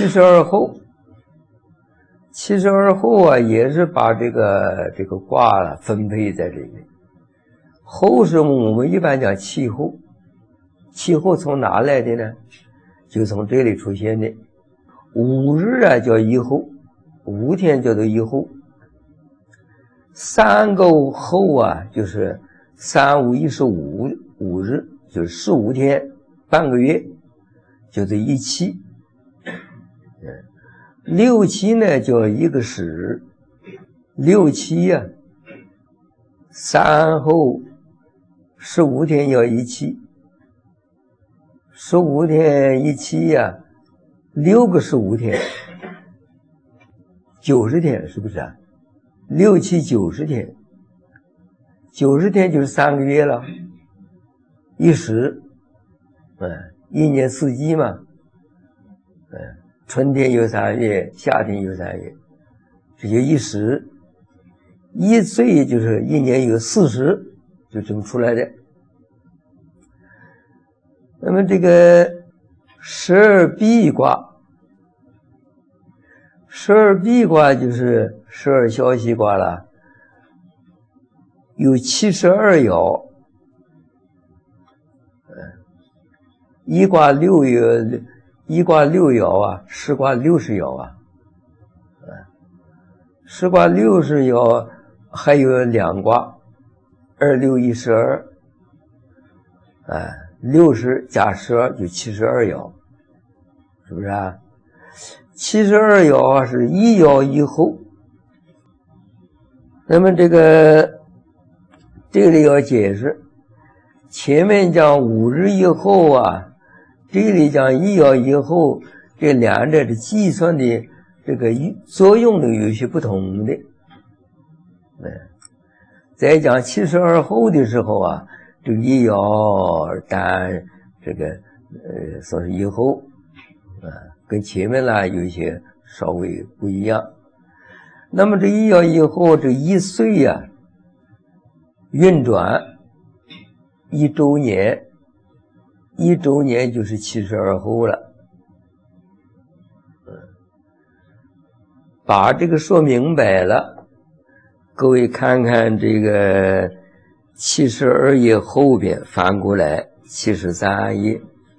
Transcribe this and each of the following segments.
72候啊，也是把这个卦分配在这里。候是我们一般讲气候，气候从哪来的呢？就从这里出现的。5日啊叫一候，5天叫做一候。3个候啊，就是3、5、15日，就是15天，半个月，就是一期。6期呢叫一个时，6期啊，3候15天要一期，15天一期呀，6个15天，90天是不是啊？6期90天，90天就是3个月了，一时，一年四季嘛，春天有3月，夏天有3月，这就一时。一岁就是一年有40，就这么出来的。那么这个12毕卦，12毕卦就是12消息卦了，有72爻，一卦6爻啊，10卦60爻啊，10卦60爻，还有2卦，2、6、1、12，60加12就72爻，是不是啊？72爻啊是一爻一候。那么这里要解释，前面讲5日一候啊，这里讲一爻一候，这两者的计算的这个作用都有些不同的。在讲72候的时候啊，这个一爻单这个算是一候，跟前面呢有一些稍微不一样。那么这一爻一候，这一岁呀，运转1周年，1周年就是72候了。把这个说明白了，各位看看这个72页后边翻过来73页，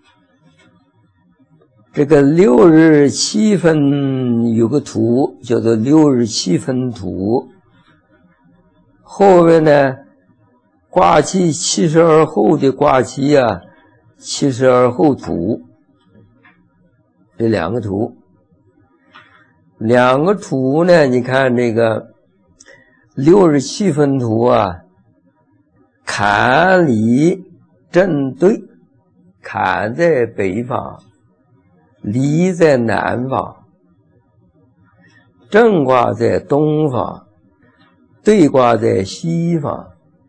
这个6日7分有个图叫做6日7分图，后面呢卦期72候的卦期啊，72候图，这两个图呢，你看这个6日7分图啊，坎离震兑，坎在北方，离在南方，震卦在东方，兑卦在西方。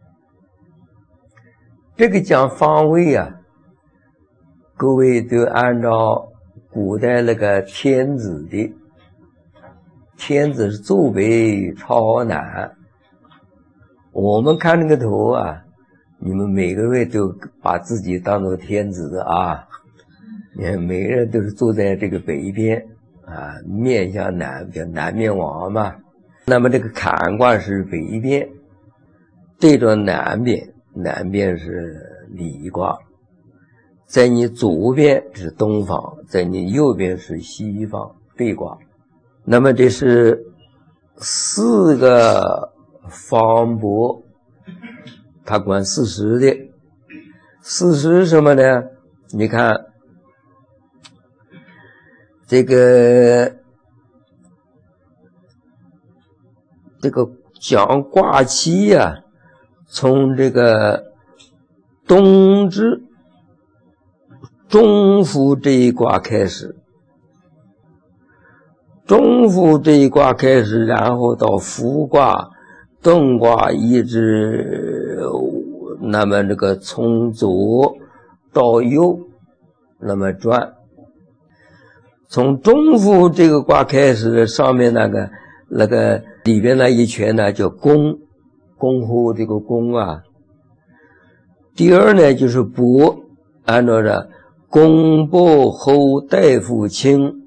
这个讲方位啊，各位都按照古代那个天子的，天子是坐北朝南。我们看这个图啊，你们每个位都把自己当做天子啊，你看每个人都是坐在这个北边啊，面向南，叫南面王嘛。那么这个坎卦是北边，对着南边，南边是离卦，在你左边是东方，在你右边是西方，对卦。那么这是4个方帛，他管40的。40是什么呢？你看这个讲卦期啊，从这个冬至中孚这一卦开始，中孚这一卦开始，然后到孚卦、遁卦，一直那么这个从左到右那么转。从中孚这个卦开始，上面那个里边那一圈呢叫宫，宫后这个宫啊。第二呢就是帛，按照着宫帛后大夫清，